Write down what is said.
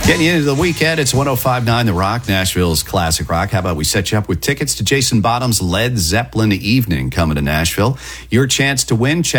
Getting you into the weekend, it's 105.9 The Rock, Nashville's classic rock. How about we set you up with tickets to Jason Bottom's Led Zeppelin Evening coming to Nashville? Your chance to win.